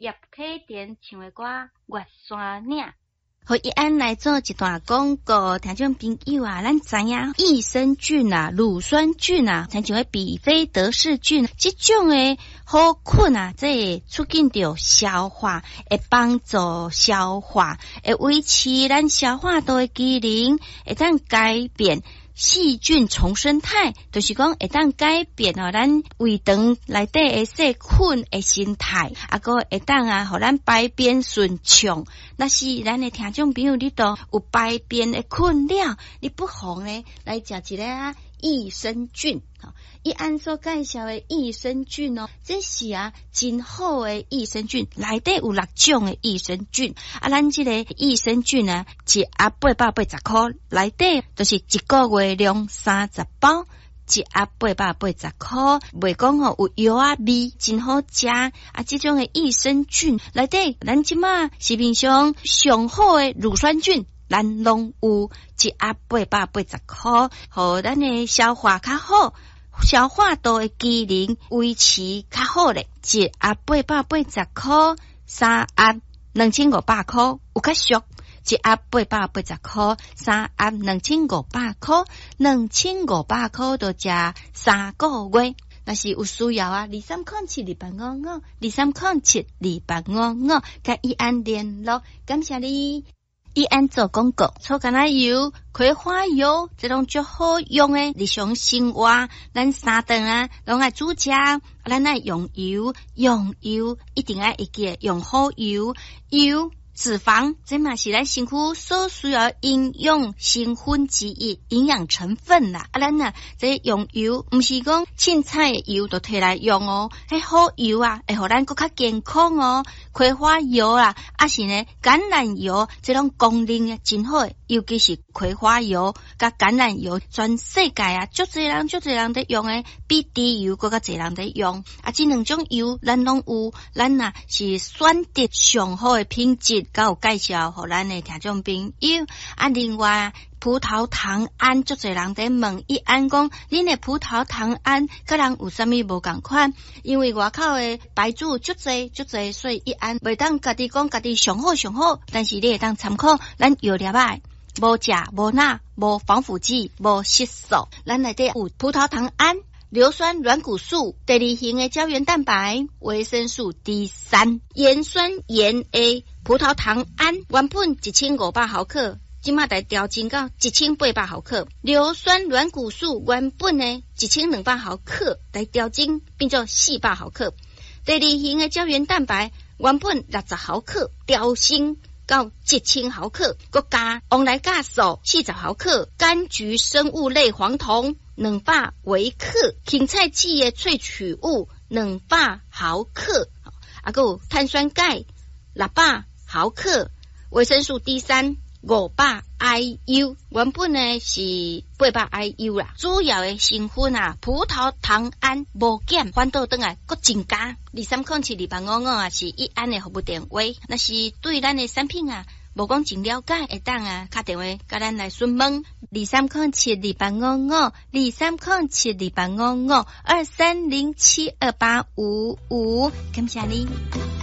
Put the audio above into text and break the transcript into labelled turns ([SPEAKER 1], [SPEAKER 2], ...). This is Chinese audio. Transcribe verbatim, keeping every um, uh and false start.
[SPEAKER 1] 叶启田唱的歌《月山岭》。
[SPEAKER 2] 互伊安来做一段广告，听众朋友啊，咱知影益生菌啊、乳酸菌啊，像像比菲德氏菌，这种诶好菌啊，这会促进着消化，会帮助消化，会维持咱消化道的机能，会当改变细菌重生态，就是讲会当改变哦，咱胃肠内底的细菌的生态，啊个会当啊，互咱排便顺畅。那是咱的听众朋友，你都有排便的困扰，你不妨呢来食一个啊益生菌。伊按所介绍的益生菌哦，这是啊真好的益生菌，内底有六种的益生菌。啊，咱这个益生菌啊，一盒八百八十块，内底就是一个月量三十包。一盒八百八十块，袂讲吼有药啊味，真好食。啊，这种的益生菌内底，咱即马市面上上好的乳酸菌，咱拢有一盒八百八十块，互咱的消化较好。消化道的机能维持较好咧，一盒八百八十块，三盒两千五百块，有较俗。一盒八百八十块，三盒两千五百块，两千五百块就食三个月。若是有需要啊，二三空七二八五五，二三空七二八五五，甲伊安联络，感谢你。伊安做广告，草橄榄油、葵花油，这种最好用诶日常生活，咱三顿啊，拢爱煮食，咱爱用油，用油一定爱会记用好油，油。脂肪，这嘛是咱身躯所需要营养成分之一，营养成分啦。啊，咱呐，这用油，毋是讲凊彩的油就摕来用哦，迄好油啊，会互咱更较健康哦。葵花油啦，啊是呢，橄榄油，这种功能啊真好诶，尤其是葵花油甲橄榄油，全世界啊，足侪人足侪人在用诶，比猪油更较侪人在用。啊，这两种油咱拢有，咱呐是选择上好诶品质。甲有介绍互咱的听众朋友啊，另外葡萄糖胺，足侪人在问伊安讲，恁的葡萄糖胺甲人有啥物无共款？因为外口的牌子足侪足侪，所以伊安袂当家己讲家己上好上好，但是你会当参考咱药粒仔。无食无钠无防腐剂无色素，咱内底有葡萄糖胺。硫酸软骨素、第二型的胶原蛋白、维生素 D 三、盐酸盐 A、葡萄糖胺，原本一千五百毫克，即马来调整到一千八百毫克。硫酸软骨素原本呢一千两百毫克，来调整变做四百毫克。第二型的胶原蛋白原本六十毫克，调升到一千毫克，佮加旺莱酵素四十毫克，柑橘生物类黄酮两百微克，芹菜籽的萃取物两百毫克，啊，还有碳酸钙六百毫克，维生素 D 三五百 I U， 原本呢是八百 I U 啦，主要的成分啊，葡萄糖胺无减，反倒转来佮增加。二三空七二八五五啊，是一安的服务电话，那是对咱的产品啊。无讲真了解，会当啊，打电话甲咱来询问，二三空七二八五五，二三空七二八五五，二三零七二八五五，感谢你。